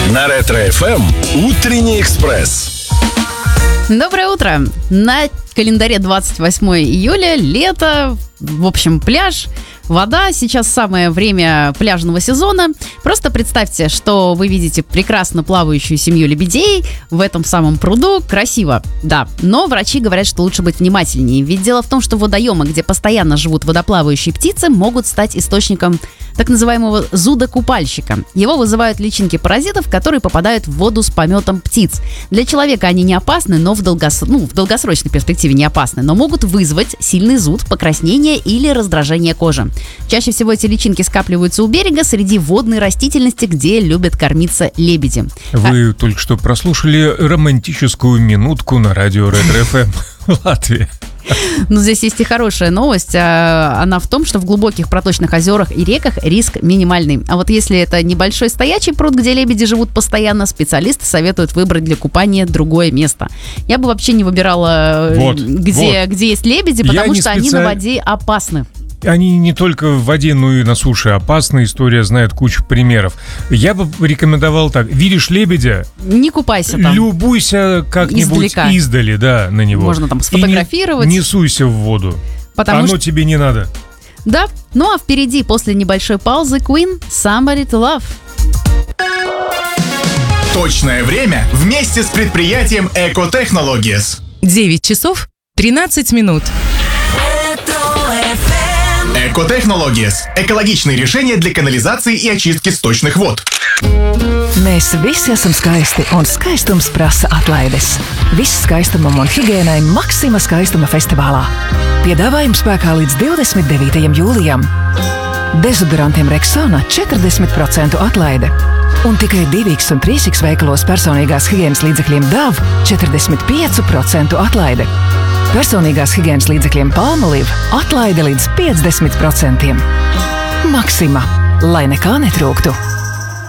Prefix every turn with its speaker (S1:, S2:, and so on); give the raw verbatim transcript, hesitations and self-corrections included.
S1: На Ретро-эф эм «Утренний экспресс».
S2: Доброе утро! На календаре двадцать восьмое июля, лето, в общем, пляж, вода. Сейчас самое время пляжного сезона. Просто представьте, что вы видите прекрасно плавающую семью лебедей в этом самом пруду. Красиво, да. Но врачи говорят, что лучше быть внимательнее. Ведь дело в том, что водоемы, где постоянно живут водоплавающие птицы, могут стать источником так называемого зуда купальщика. Его вызывают личинки паразитов, которые попадают в воду с пометом птиц. Для человека они не опасны, но в, долгос... ну, в долгосрочной перспективе не опасны, но могут вызвать сильный зуд, покраснение или раздражение кожи. Чаще всего эти личинки скапливаются у берега среди водной растительности, где любят кормиться лебеди.
S3: Вы а... только что прослушали романтическую минутку на радио Ретро-эф эм Латвия.
S2: Но здесь есть и хорошая новость. Она в том, что в глубоких проточных озерах и реках риск минимальный. А вот если это небольшой стоячий пруд, где лебеди живут постоянно, специалисты советуют выбрать для купания другое место. Я бы вообще не выбирала, вот, где, вот. где есть лебеди, потому что специ... они на воде опасны.
S3: Они не только в воде, но и на суше опасны. История знает кучу примеров. Я бы рекомендовал так. Видишь лебедя?
S2: Не купайся там.
S3: Любуйся как-нибудь
S2: издалека.
S3: Издали, да, на него.
S2: Можно там сфотографировать.
S3: И не, не суйся в воду. Потому Оно что... тебе не надо.
S2: Да. Ну а впереди, после небольшой паузы, Queen «Somebody to Love».
S1: Точное время вместе с предприятием Eco Technologies.
S4: девять часов тринадцать минут.
S1: Eco Technologies – экологичные решения для канализации и очистки сточных вод.
S5: Mēs visi esam skaisti, un skaistums prasa atlaides. Viss skaistumam un higiēnai Maxima skaistuma festivālā. Piedāvājums spēkā līdz divdesmit devītajam jūlijam. Dezodorantiem Rexona četrdesmit procentu atlaide. Un tikai divi iks un trīs iks veikalos personīgās higienas līdzekļiem Dove četrdesmit pieci procenti atlaide. Personīgās higienas līdzekļiem Palmolive atlaide līdz piecdesmit procentiem. Maxima, lai nekā netrūktu.